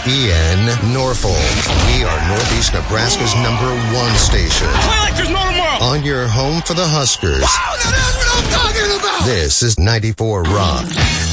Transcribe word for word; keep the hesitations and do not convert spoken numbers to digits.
E N Norfolk. We are Northeast Nebraska's number one station. Play like there's no tomorrow. On your home for the Huskers. Wow, now that's what I'm talking about. This is ninety-four Rock.